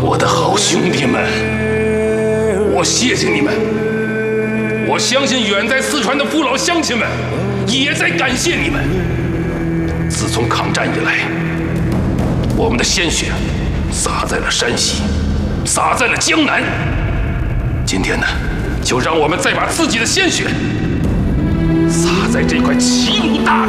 我的好兄弟们，我谢谢你们。我相信远在四川的父老乡亲们也在感谢你们。自从抗战以来，我们的鲜血洒在了山西，洒在了江南。今天呢，就让我们再把自己的鲜血洒在这块齐鲁大